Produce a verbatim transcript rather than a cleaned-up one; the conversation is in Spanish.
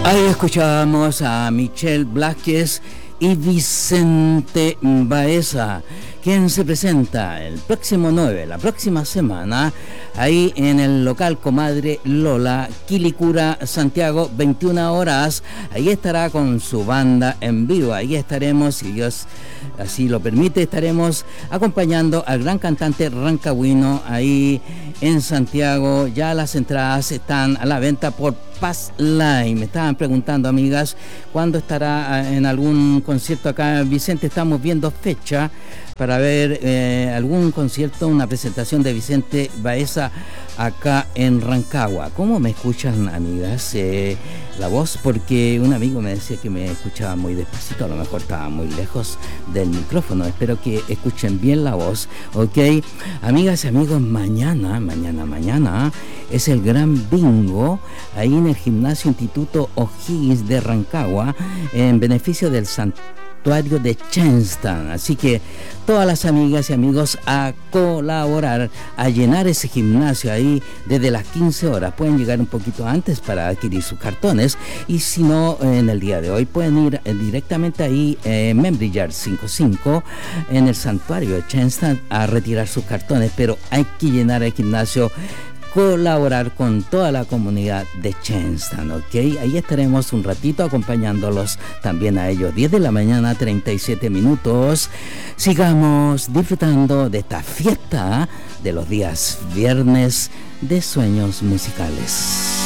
Ahí escuchábamos a Michelle Blázquez y Vicente Baeza, quien se presenta el próximo nueve, la próxima semana, ahí en el local Comadre Lola, Quilicura, Santiago, veintiuna horas. Ahí estará con su banda en vivo. Ahí estaremos, si Dios así lo permite, estaremos acompañando al gran cantante rancagüino ahí en Santiago. Ya las entradas están a la venta por Paz Line. Me estaban preguntando, amigas, cuándo estará en algún concierto acá en Vicente. Estamos viendo fecha para ver eh, algún concierto, una presentación de Vicente Baeza acá en Rancagua. ¿Cómo me escuchan, amigas? Eh, la voz, porque un amigo me decía que me escuchaba muy despacito, a lo mejor estaba muy lejos del micrófono. Espero que escuchen bien la voz, ¿ok? Amigas y amigos, mañana, mañana, mañana es el gran bingo ahí en el Gimnasio Instituto O'Higgins de Rancagua, en beneficio del Santuario de Chenstan. Así que todas las amigas y amigos a colaborar, a llenar ese gimnasio ahí desde las quince horas. Pueden llegar un poquito antes para adquirir sus cartones, y si no, en el día de hoy pueden ir directamente ahí en eh, Membry Yard cincuenta y cinco en el Santuario de Chenstan a retirar sus cartones, pero hay que llenar el gimnasio, colaborar con toda la comunidad de Chenstan, ¿ok? Ahí estaremos un ratito acompañándolos también a ellos. diez de la mañana, treinta y siete minutos. Sigamos disfrutando de esta fiesta de los días viernes de sueños musicales.